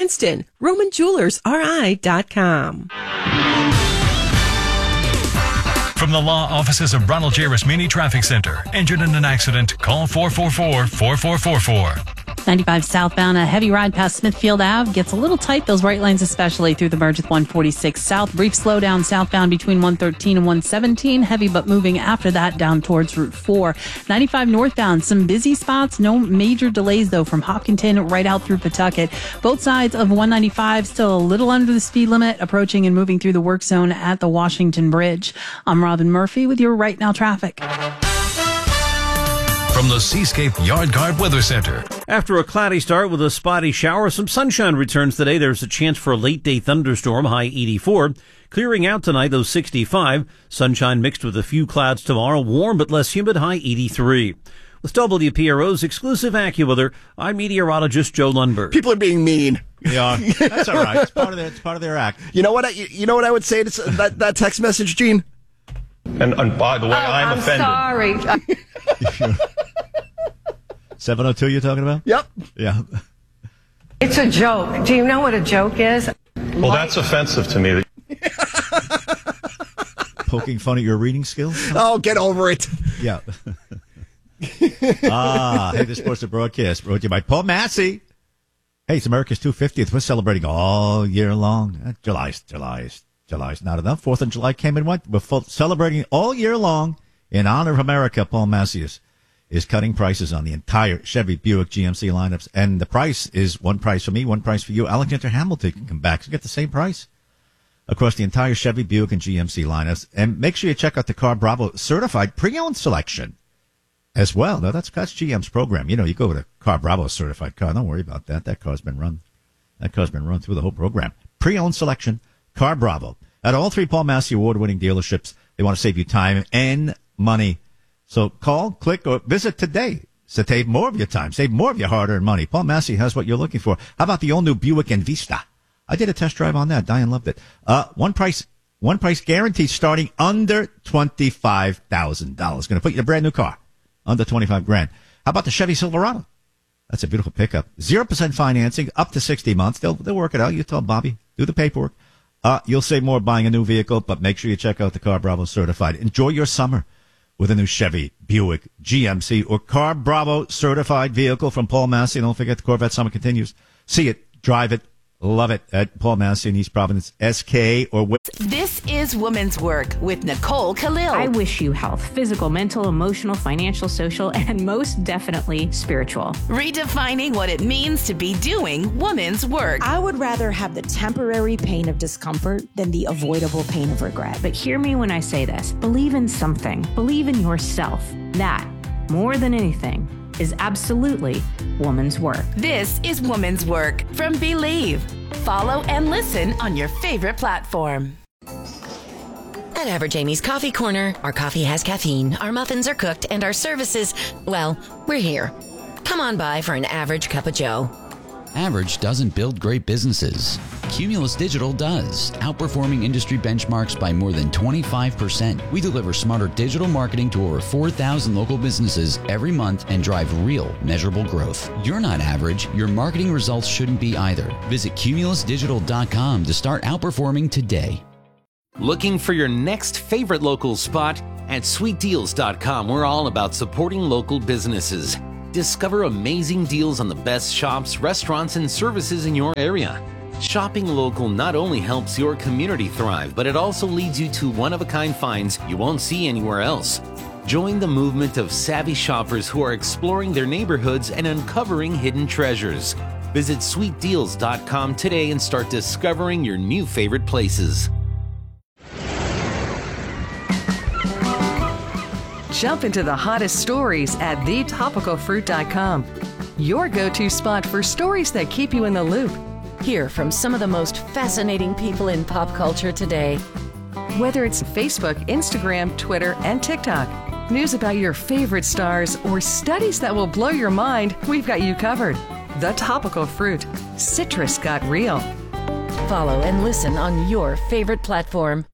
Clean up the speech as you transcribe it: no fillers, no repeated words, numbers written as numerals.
Princeton, RomanJewelersRI.com. From the law offices of Ronald J. Rasmini Traffic Center. Injured in an accident? Call 444-4444. 95 southbound, a heavy ride past Smithfield Ave gets a little tight, those right lanes especially through the merge with 146 south. Brief slowdown southbound between 113 and 117. Heavy but moving after that down towards Route 4. 95 northbound, some busy spots. No major delays though from Hopkinton right out through Pawtucket. Both sides of 195 still a little under the speed limit, approaching and moving through the work zone at the Washington Bridge. I'm Robin Murphy with your Right Now traffic. From the Seascape Yard Guard Weather Center. After a cloudy start with a spotty shower, some sunshine returns today. There's a chance for a late-day thunderstorm, high 84. Clearing out tonight, though 65. Sunshine mixed with a few clouds tomorrow. Warm but less humid, high 83. With WPRO's exclusive AccuWeather, I'm meteorologist Joe Lundberg. People are being mean. Yeah, that's all right. It's part of their act. You know what I would say to that text message, Gene? And by the way, I'm offended. Sorry. 702 you're talking about? Yep. Yeah. It's a joke. Do you know what a joke is? Well, that's offensive to me. Poking fun at your reading skills? Oh, get over it. Yeah. Hey, this was a broadcast brought to you by Paul Massey. Hey, it's America's 250th. We're celebrating all year long. July's not enough. 4th of July came and went. We're celebrating all year long in honor of America. Paul Massey is cutting prices on the entire Chevy Buick GMC lineups. And the price is one price for me, one price for you. Alexander Hamilton can come back. So get the same price across the entire Chevy Buick and GMC lineups. And make sure you check out the Car Bravo certified pre-owned selection as well. Now, that's GM's program. You know, you go with a Car Bravo certified car. Don't worry about that. That car's been run through the whole program. Pre-owned selection, Car Bravo. At all three Paul Massey award-winning dealerships, they want to save you time and money. So call, click, or visit today. So save more of your time. Save more of your hard-earned money. Paul Massey has what you're looking for. How about the all-new Buick Envista? I did a test drive on that. Diane loved it. One price guarantee starting under $25,000. Going to put you in a brand new car. Under $25,000. How about the Chevy Silverado? That's a beautiful pickup. 0% financing, up to 60 months. They'll work it out. You tell Bobby, do the paperwork. You'll save more buying a new vehicle, but make sure you check out the Car Bravo certified. Enjoy your summer with a new Chevy, Buick, GMC, or Car Bravo certified vehicle from Paul Massey. Don't forget the Corvette summer continues. See it, drive it, love it at Paul Massey in East Providence, SK or... This is Women's Work with Nicole Khalil. I wish you health, physical, mental, emotional, financial, social, and most definitely spiritual. Redefining what it means to be doing women's work. I would rather have the temporary pain of discomfort than the avoidable pain of regret. But hear me when I say this. Believe in something. Believe in yourself. That, more than anything, is absolutely woman's work. This is Woman's Work from Believe. Follow and listen on your favorite platform. At Average Amy's Coffee Corner, our coffee has caffeine, our muffins are cooked, and our services, well, we're here. Come on by for an average cup of joe. Average doesn't build great businesses. Cumulus Digital does, outperforming industry benchmarks by more than 25%. We deliver smarter digital marketing to over 4,000 local businesses every month and drive real, measurable growth. You're not average. Your marketing results shouldn't be either. Visit cumulusdigital.com to start outperforming today. Looking for your next favorite local spot? At sweetdeals.com, we're all about supporting local businesses. Discover amazing deals on the best shops, restaurants, and services in your area. Shopping local not only helps your community thrive, but it also leads you to one-of-a-kind finds you won't see anywhere else. Join the movement of savvy shoppers who are exploring their neighborhoods and uncovering hidden treasures. Visit sweetdeals.com today and start discovering your new favorite places. Jump into the hottest stories at thetopicalfruit.com. Your go-to spot for stories that keep you in the loop. Hear from some of the most fascinating people in pop culture today. Whether it's Facebook, Instagram, Twitter, and TikTok, news about your favorite stars, or studies that will blow your mind, we've got you covered. The Topical Fruit. Citrus got real. Follow and listen on your favorite platform.